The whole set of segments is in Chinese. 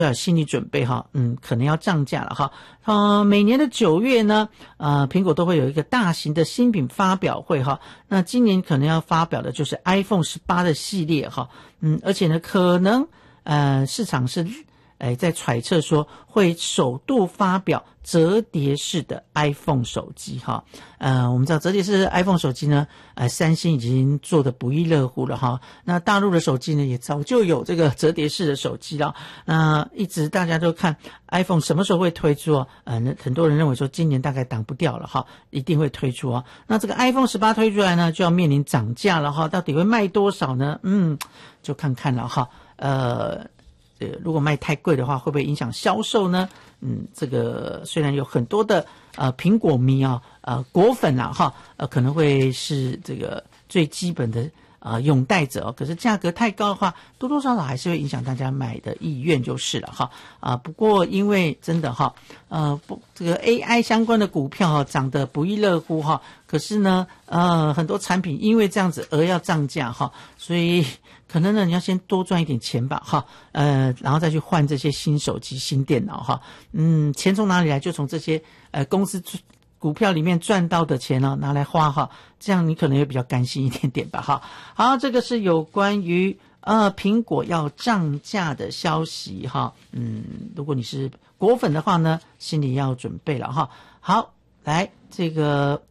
要有心理准备哈，可能要涨价了哈。每年的9月呢，苹果都会有一个大型的新品发表会哈。那今年可能要发表的就是 iPhone 18的系列哈，而且呢，可能市场是在揣测说会首度发表折叠式的 iPhone 手机哈。我们知道折叠式的 iPhone 手机呢，三星已经做得不亦乐乎了哈。那大陆的手机呢，也早就有这个折叠式的手机了。一直大家都看 iPhone 什么时候会推出很多人认为说今年大概挡不掉了哈，一定会推出啊。那这个 iPhone 18推出来呢，就要面临涨价了哈，到底会卖多少呢？就看看了哈。如果卖太贵的话，会不会影响销售呢？这个虽然有很多的苹果迷果粉可能会是这个最基本的拥戴者可是价格太高的话，多多少少还是会影响大家买的意愿就是了哈。不过因为真的这个 AI 相关的股票涨得不亦乐乎可是呢很多产品因为这样子而要涨价所以可能呢你要先多赚一点钱吧然后再去换这些新手机新电脑钱从哪里来？就从这些公司股票里面赚到的钱拿来花这样你可能也比较甘心一点点吧好，这个是有关于苹果要涨价的消息如果你是果粉的话呢，心里要准备了好，来这个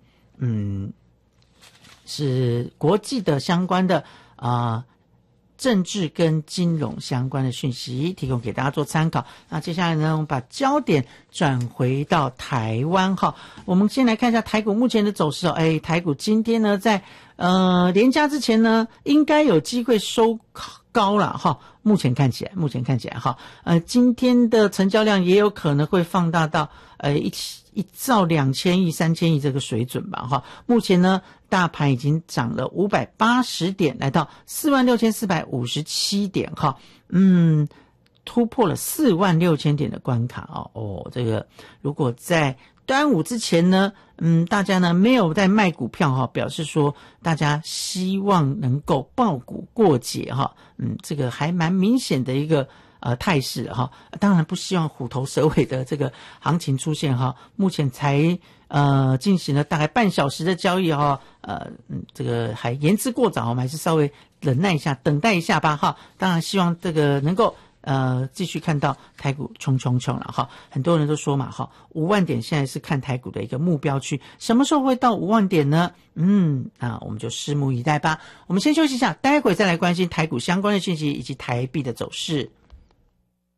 是国际的相关的政治跟金融相关的讯息提供给大家做参考。那接下来呢，我们把焦点转回到台湾我们先来看一下台股目前的走势台股今天呢在连假之前呢应该有机会收高了目前看起来今天的成交量也有可能会放大到1兆2000亿3000亿这个水准吧目前呢大盘已经涨了580点，来到46457点突破了46000点的关卡这个如果在端午之前呢大家呢没有在卖股票表示说大家希望能够抱股过节这个还蛮明显的一个态势当然不希望虎头蛇尾的这个行情出现目前才进行了大概半小时的交易这个还言之过早我们还是稍微忍耐一下等待一下吧当然希望这个能够继续看到台股冲了很多人都说嘛5万点现在是看台股的一个目标区，什么时候会到5万点呢？那我们就拭目以待吧。我们先休息一下，待会再来关心台股相关的讯息以及台币的走势。